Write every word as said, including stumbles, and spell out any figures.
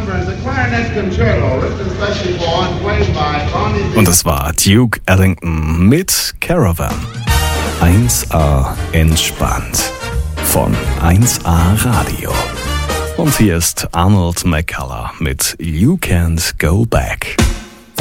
Und es war Duke Ellington mit Caravan. eins A entspannt von eins A Radio. Und hier ist Arnold McCullough mit You Can't Go Back.